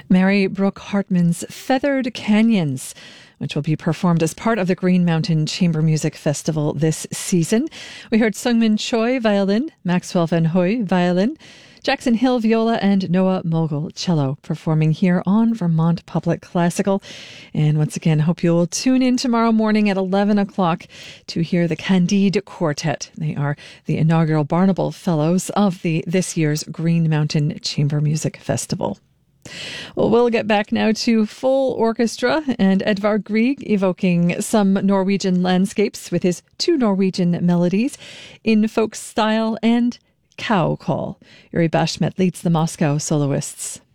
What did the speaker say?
Mary Brooke Hartman's Feathered Canyons, which will be performed as part of the Green Mountain Chamber Music Festival this season. We heard Sungmin Choi, violin, Maxwell Van Hoy, violin, Jackson Hill, viola, and Noah Mogul, cello, performing here on Vermont Public Classical. And once again, hope you'll tune in tomorrow morning at 11 o'clock to hear the Candide Quartet. They are the inaugural Barnable Fellows of this year's Green Mountain Chamber Music Festival. Well, we'll get back now to full orchestra and Edvard Grieg evoking some Norwegian landscapes with his two Norwegian melodies in folk style and cow call. Yuri Bashmet leads the Moscow soloists.